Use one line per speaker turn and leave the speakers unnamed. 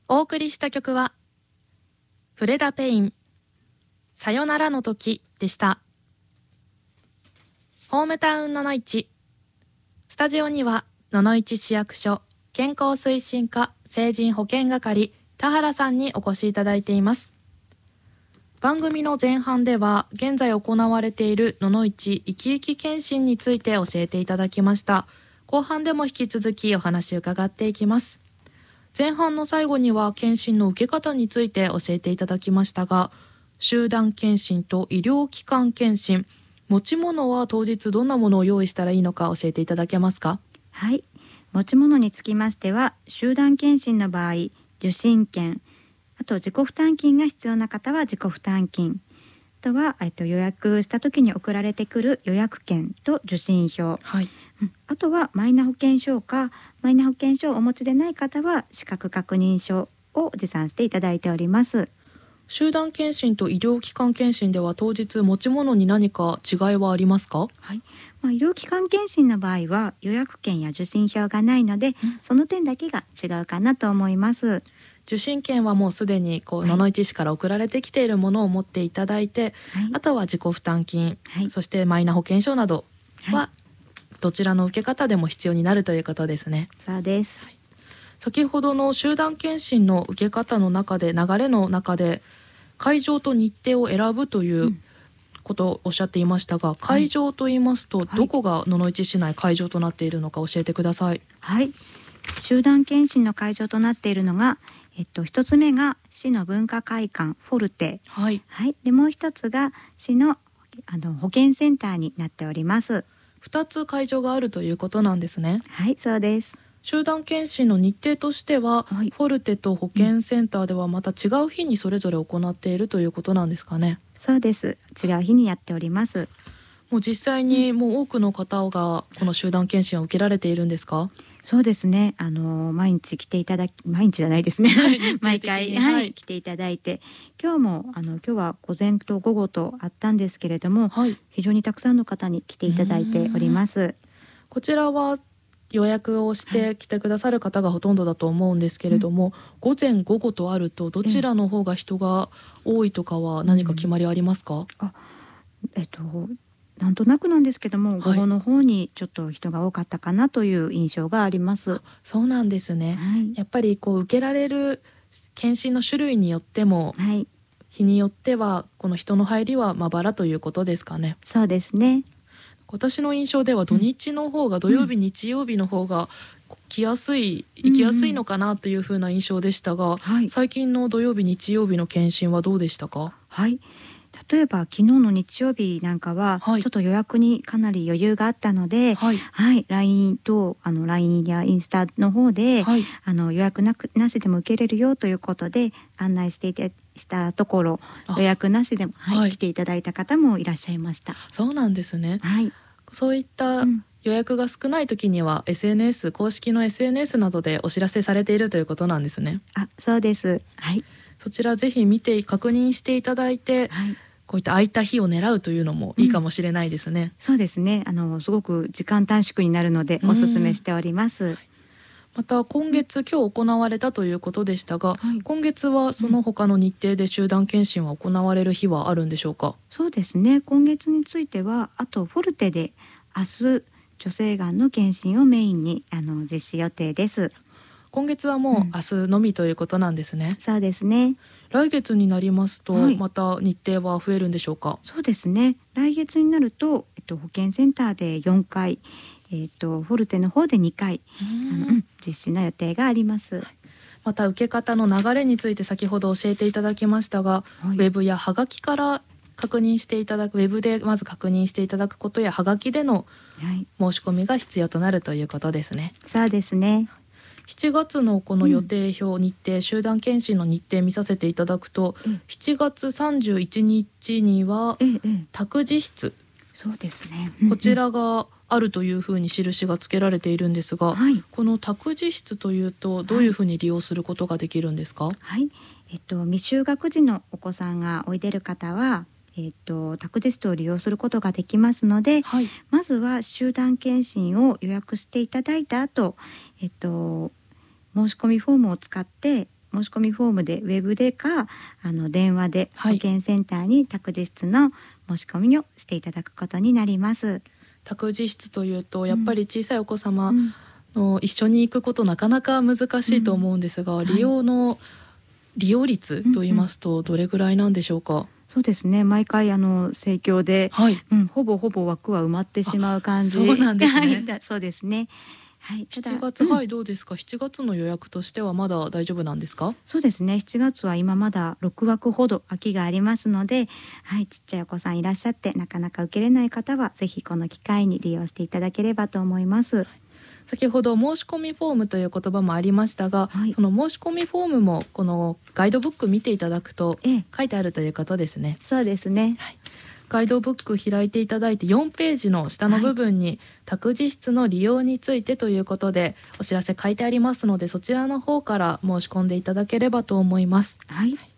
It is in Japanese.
お送りした曲はフレダ・ペインさよならの時でした。ホームタウンののいち、スタジオにはののいち市役所健康推進課成人保健係田原さんにお越しいただいています。番組の前半では現在行われているののいちいきいき検診について教えていただきました。後半でも引き続きお話を伺っていきます。前半の最後には検診の受け方について教えていただきましたが、集団検診と医療機関検診、持ち物は当日どんなものを用意したらいいのか教えていただけますか？
はい、持ち物につきましては、集団検診の場合、受診券、あと自己負担金が必要な方は自己負担金、あとは予約した時に送られてくる予約券と受診票、
はい、
あとはマイナ保険証かマイナ保険証をお持ちでない方は資格確認書を持参していただいております。
集団検診と医療機関検診では当日持ち物に何か違いはありますか？
はい、医療機関検診の場合は予約券や受診票がないので、その点だけが違うかなと思います。
受診券はもうすでにののいち市から送られてきているものを持っていただいて、あとは自己負担金、そしてマイナ保険証などはどちらの受け方でも必要になるということですね。
そうです。
先ほどの集団検診の受け方の中で、流れの中で会場と日程を選ぶということをおっしゃっていましたが、会場と言いますとどこがののいち市内会場となっているのか教えてください。
はい、集団検診の会場となっているのが、一つ目が市の文化会館フォルテ、でもう一つが市の保健センターになっております。
2つ会場があるということなんですね。
はい、そうです。
集団検診の日程としては、フォルテと保健センターではまた違う日にそれぞれ行っているということなんですかね？
そうです。違う日にやっております。
もう実際にもう多くの方がこの集団検診を受けられているんですか？
そうですね。毎日来ていただき、毎日じゃないですね。毎回、来ていただいて、今日は午前と午後とあったんですけれども、非常にたくさんの方に来ていただいております。
こちらは予約をして来てくださる方がほとんどだと思うんですけれども、午前午後とあるとどちらの方が人が多いとかは何か決まりありますか？
なんとなくなんですけども、午後の方にちょっと人が多かったかなという印象があります。
そうなんですね。やっぱり受けられる検診の種類によっても、日によってはこの人の入りはまばらということですかね？
そうですね。
私の印象では土日の方が、土曜日日曜日の方が行きやすいのかなというふうな印象でしたが、最近の土曜日日曜日の検診はどうでしたか？
例えば昨日の日曜日なんかは、ちょっと予約にかなり余裕があったので、LINE とLINE やインスタの方で、予約なしでも受けれるよということで案内したところ、予約なしでも、来ていただいた方もいらっしゃいました。
そうなんですね。そういった予約が少ない時には SNS、公式の SNS などでお知らせされているということなんですね。
そうです。
そちらぜひ見て確認していただいて、こういった空いた日を狙うというのもいいかもしれないですね。
そうですね。すごく時間短縮になるのでおすすめしております。
また今日行われたということでしたが、今月はその他の日程で集団検診は行われる日はあるんでしょうか？
そうですね。今月についてはあとフォルテで明日女性がんの検診をメインに実施予定です。
今月はもう明日のみということなんですね。
そうですね。
来月になりますと、また日程は増えるんでしょうか？
そうですね。来月になると、保健センターで4回、フォルテの方で2回実施の予定があります。
また受け方の流れについて先ほど教えていただきましたが、ウェブやハガキから確認していただく、ウェブでまず確認していただくことや、ハガキでの申し込みが必要となるということですね。
そうですね。
7月のこの予定表、日程、集団検診の日程見させていただくと、7月31日には託児室、
そうですね、
こちらがあるというふうに印がつけられているんですが、この託児室というとどういうふうに利用することができるんですか？
未就学児のお子さんがおいでる方は託児室を利用することができますので、まずは集団検診を予約していただいた後、申し込みフォームを使って申し込みフォームでウェブでか電話で保健センターに託児室の申し込みをしていただくことになります。
託児室というとやっぱり小さいお子様の一緒に行くことなかなか難しいと思うんですが、利用率と言いますとどれぐらいなんでしょうか？
そうですね、毎回盛況で、ほぼ枠は埋まってしまう感じ。
そうなんですね。
そうですね。
7月、どうですか？7月の予約としてはまだ大丈夫なんですか？
そうですね、7月は今まだ6枠ほど空きがありますので、ちっちゃいお子さんいらっしゃってなかなか受けれない方はぜひこの機会に利用していただければと思います。
先ほど申し込みフォームという言葉もありましたが、その申し込みフォームもこのガイドブック見ていただくと書いてあるということですね。
そうですね、
ガイドブック開いていただいて4ページの下の部分に託児室の利用についてということでお知らせ書いてありますので、そちらの方から申し込んでいただければと思います。